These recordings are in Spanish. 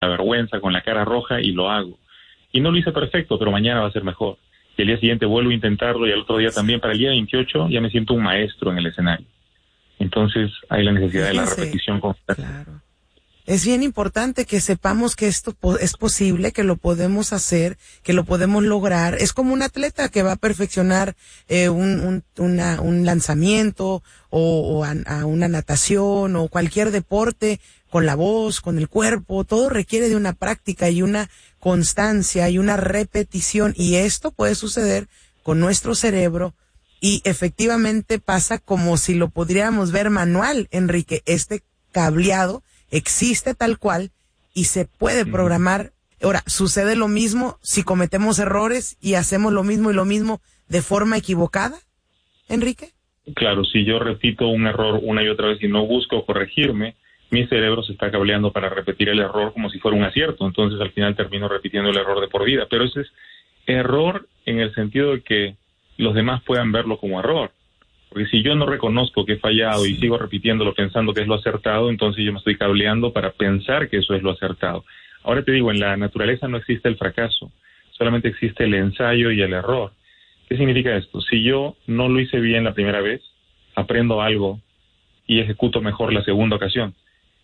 la vergüenza, con la cara roja, y lo hago. Y no lo hice perfecto, pero mañana va a ser mejor. Y el día siguiente vuelvo a intentarlo, y al otro día también. Para el día 28 ya me siento un maestro en el escenario. Entonces hay la necesidad de la repetición constante. Claro. Es bien importante que sepamos que esto es posible, que lo podemos hacer, que lo podemos lograr. Es como un atleta que va a perfeccionar un lanzamiento o a una natación o cualquier deporte con la voz, con el cuerpo. Todo requiere de una práctica y una constancia y una repetición. Y esto puede suceder con nuestro cerebro y efectivamente pasa como si lo podríamos ver manual, Enrique. Este cableado existe tal cual y se puede programar. Ahora, ¿sucede lo mismo si cometemos errores y hacemos lo mismo y lo mismo de forma equivocada, Enrique? Claro, si yo repito un error una y otra vez y no busco corregirme, mi cerebro se está cableando para repetir el error como si fuera un acierto. Entonces, al final termino repitiendo el error de por vida. Pero ese es error en el sentido de que los demás puedan verlo como error. Porque si yo no reconozco que he fallado y sigo repitiéndolo pensando que es lo acertado, entonces yo me estoy cableando para pensar que eso es lo acertado. Ahora te digo, en la naturaleza no existe el fracaso, solamente existe el ensayo y el error. ¿Qué significa esto? Si yo no lo hice bien la primera vez, aprendo algo y ejecuto mejor la segunda ocasión.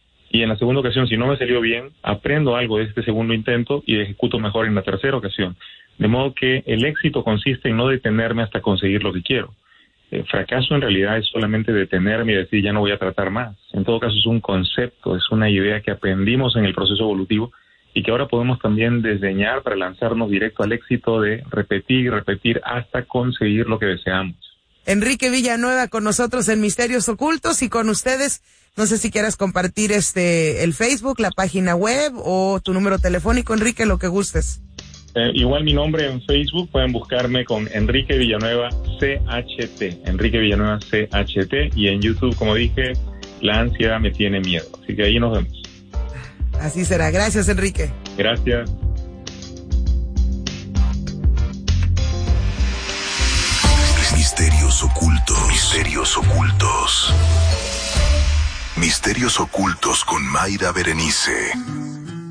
Y en la segunda ocasión, si no me salió bien, aprendo algo de este segundo intento y ejecuto mejor en la tercera ocasión. De modo que el éxito consiste en no detenerme hasta conseguir lo que quiero. El fracaso en realidad es solamente detenerme y decir ya no voy a tratar más. En todo caso es un concepto, es una idea que aprendimos en el proceso evolutivo y que ahora podemos también desdeñar para lanzarnos directo al éxito de repetir y repetir hasta conseguir lo que deseamos. Enrique Villanueva con nosotros en Misterios Ocultos y con ustedes. No sé si quieras compartir el Facebook, la página web o tu número telefónico, Enrique, lo que gustes. Igual mi nombre en Facebook, pueden buscarme con Enrique Villanueva CHT, Enrique Villanueva CHT, y en YouTube, como dije, la ansiedad me tiene miedo. Así que ahí nos vemos. Así será. Gracias, Enrique. Gracias. Misterios ocultos. Misterios ocultos. Misterios ocultos con Mayra Berenice.